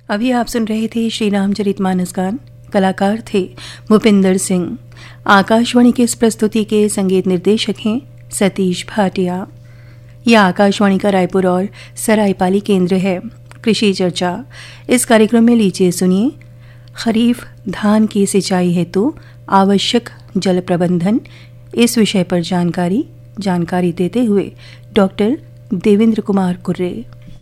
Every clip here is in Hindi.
अभी आप सुन रहे थे श्री रामचरितमानस गान। कलाकार थे भूपिंदर सिंह। आकाशवाणी की इस प्रस्तुति के संगीत निर्देशक हैं सतीश भाटिया। यह आकाशवाणी का रायपुर और सरायपाली केंद्र है। कृषि चर्चा इस कार्यक्रम में लीजिए सुनिए खरीफ धान की सिंचाई हेतु आवश्यक जल प्रबंधन, इस विषय पर जानकारी देते हुए डॉक्टर देवेंद्र कुमार कुर्रे।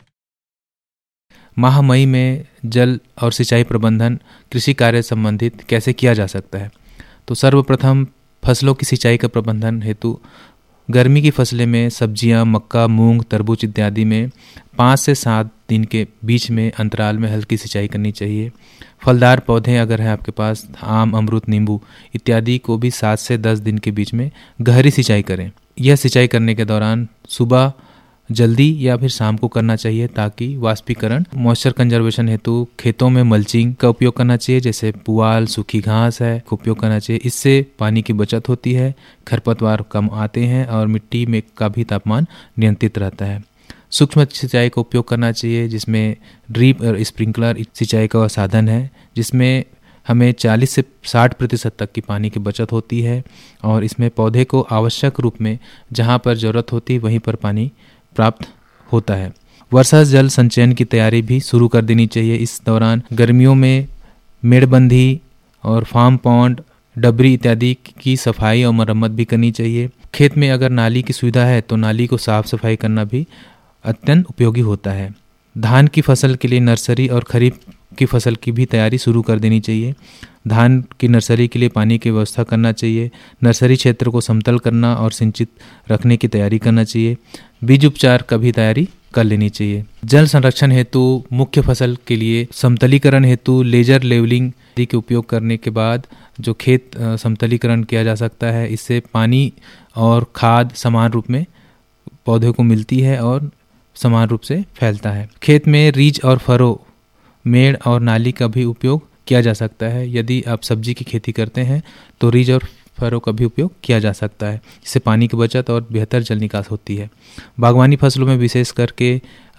माह मई में जल और सिंचाई प्रबंधन कृषि कार्य संबंधित कैसे किया जा सकता है। तो सर्वप्रथम फसलों की सिंचाई का प्रबंधन हेतु गर्मी की फसलें में सब्जियां, मक्का, मूंग, तरबूज इत्यादि में 5 से 7 दिन के बीच में अंतराल में हल्की सिंचाई करनी चाहिए। फलदार पौधे अगर हैं आपके पास, आम, अमरूद, नींबू इत्यादि को भी 7 से 10 दिन के बीच में गहरी सिंचाई करें। यह सिंचाई करने के दौरान सुबह जल्दी या फिर शाम को करना चाहिए ताकि वाष्पीकरण, मॉइस्चर कंजर्वेशन हेतु खेतों में मल्चिंग का उपयोग करना चाहिए, जैसे पुआल, सूखी घास है का उपयोग करना चाहिए। इससे पानी की बचत होती है, खरपतवार कम आते हैं और मिट्टी में का भी तापमान नियंत्रित रहता है। सूक्ष्म सिंचाई का उपयोग करना चाहिए, जिसमें ड्रिप और स्प्रिंकलर सिंचाई का साधन है, जिसमें हमें 40 से 60% तक की पानी की बचत होती है और इसमें पौधे को आवश्यक रूप में जहाँ पर ज़रूरत होती है वहीं पर पानी प्राप्त होता है। वर्षा जल संचयन की तैयारी भी शुरू कर देनी चाहिए। इस दौरान गर्मियों में मेड़बंदी और फार्म पॉन्ड, डबरी इत्यादि की सफाई और मरम्मत भी करनी चाहिए। खेत में अगर नाली की सुविधा है तो नाली को साफ सफाई करना भी अत्यंत उपयोगी होता है। धान की फसल के लिए नर्सरी और खरीफ की फसल की भी तैयारी शुरू कर देनी चाहिए। धान की नर्सरी के लिए पानी की व्यवस्था करना चाहिए। नर्सरी क्षेत्र को समतल करना और सिंचित रखने की तैयारी करना चाहिए। बीज उपचार का भी तैयारी कर लेनी चाहिए। जल संरक्षण हेतु मुख्य फसल के लिए समतलीकरण हेतु लेजर लेवलिंग के उपयोग करने के बाद जो खेत समतलीकरण किया जा सकता है, इससे पानी और खाद समान रूप में पौधे को मिलती है और समान रूप से फैलता है। खेत में रीछ और फरो, मेड़ और नाली का भी उपयोग किया जा सकता है। यदि आप सब्जी की खेती करते हैं तो रीछ और फरों का भी उपयोग किया जा सकता है। इससे पानी की बचत और बेहतर जल निकास होती है। बागवानी फसलों में विशेष करके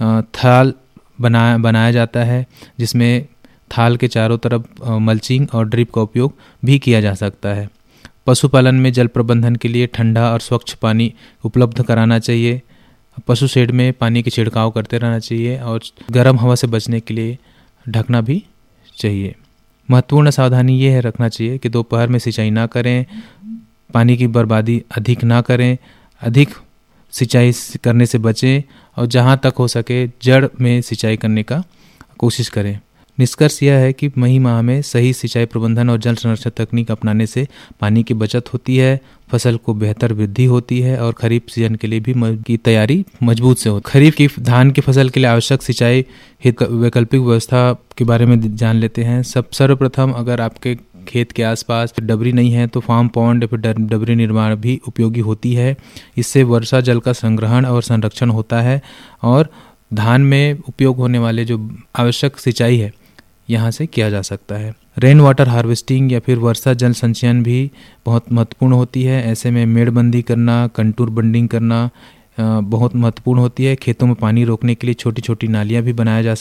थाल बनाया जाता है, जिसमें थाल के चारों तरफ मल्चिंग और ड्रिप का उपयोग भी किया जा सकता है। पशुपालन में जल प्रबंधन के लिए ठंडा और स्वच्छ पानी उपलब्ध कराना चाहिए। पशु शेड में पानी के छिड़काव करते रहना चाहिए और गर्म हवा से बचने के लिए ढकना भी चाहिए। महत्वपूर्ण सावधानी ये है रखना चाहिए कि दोपहर में सिंचाई ना करें, पानी की बर्बादी अधिक ना करें, अधिक सिंचाई करने से बचें और जहाँ तक हो सके जड़ में सिंचाई करने का कोशिश करें। निष्कर्ष यह है कि मई माह में सही सिंचाई प्रबंधन और जल संरक्षण तकनीक अपनाने से पानी की बचत होती है, फसल को बेहतर वृद्धि होती है और खरीफ सीजन के लिए भी की तैयारी मजबूत से होती है। खरीफ की धान की फसल के लिए आवश्यक सिंचाई वैकल्पिक व्यवस्था के बारे में जान लेते हैं। सर्वप्रथम अगर आपके खेत के आसपास डबरी नहीं है तो फार्म पॉन्ड या फिर डबरी निर्माण भी उपयोगी होती है। इससे वर्षा जल का संग्रहण और संरक्षण होता है और धान में उपयोग होने वाले जो आवश्यक सिंचाई है यहाँ से किया जा सकता है। रेन वाटर हार्वेस्टिंग या फिर वर्षा जल संचयन भी बहुत महत्वपूर्ण होती है। ऐसे में मेड़बंदी करना, कंटूर बंडिंग करना बहुत महत्वपूर्ण होती है। खेतों में पानी रोकने के लिए छोटी छोटी नालियाँ भी बनाया जा